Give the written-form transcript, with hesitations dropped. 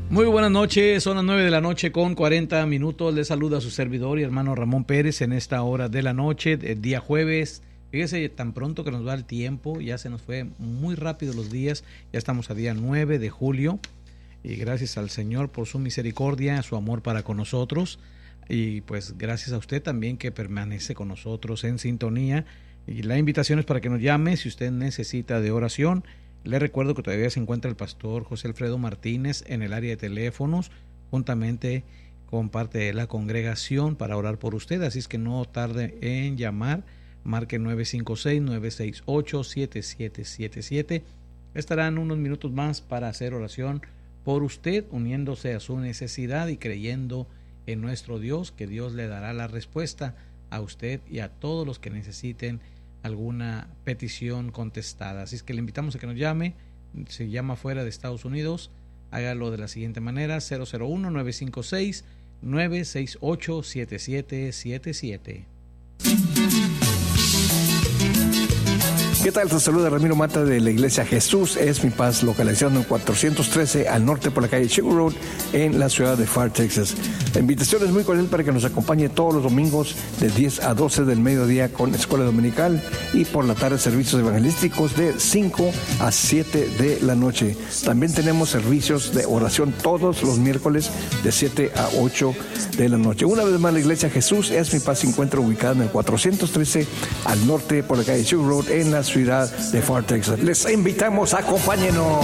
Muy buenas noches, son las 9 de la noche con 40 minutos. Les saluda a su servidor y hermano Ramón Pérez en esta hora de la noche, el día jueves. Fíjese, tan pronto que nos va el tiempo, ya se nos fue muy rápido los días, ya estamos a día 9 de julio. Y gracias al Señor por su misericordia, su amor para con nosotros. Y pues gracias a usted también que permanece con nosotros en sintonía. Y la invitación es para que nos llame si usted necesita de oración. Le recuerdo que todavía se encuentra el pastor José Alfredo Martínez en el área de teléfonos, juntamente con parte de la congregación para orar por usted. Así es que no tarde en llamar. Marque 956-968-7777. Estarán unos minutos más para hacer oración por usted, uniéndose a su necesidad y creyendo en nuestro Dios, que Dios le dará la respuesta a usted y a todos los que necesiten alguna petición contestada. Así es que le invitamos a que nos llame. Si llama fuera de Estados Unidos, hágalo de la siguiente manera: 001-956-968-7777. ¿Qué tal? Te saluda Ramiro Mata de la Iglesia Jesús es mi paz, localizado en 413 al norte por la calle Sugar Road en la ciudad de Pharr, Texas. La invitación es muy cordial para que nos acompañe todos los domingos de 10 a 12 del mediodía con escuela dominical y por la tarde servicios evangelísticos de 5 a 7 de la noche. También tenemos servicios de oración todos los miércoles de 7 a 8 de la noche. Una vez más, la Iglesia Jesús es mi paz se encuentra ubicada en el 413 al norte por la calle Sugar Road en la ciudad de Pharr, Texas. Les invitamos, acompáñenos.